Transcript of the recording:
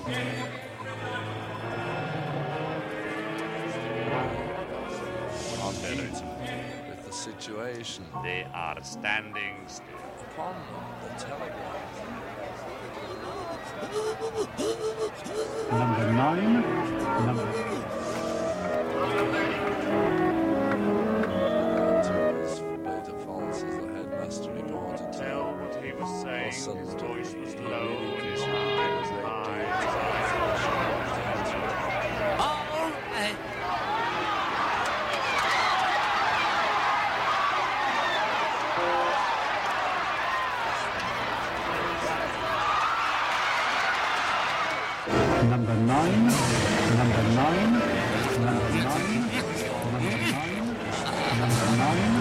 With the situation. They are standing still. Upon the telegraph. Number 9. Beta false as the headmaster reported. Tell what he was saying. His voice was low and his eye was high. All right. Number 9. Number 9. Number 9. Number 9. Number 9.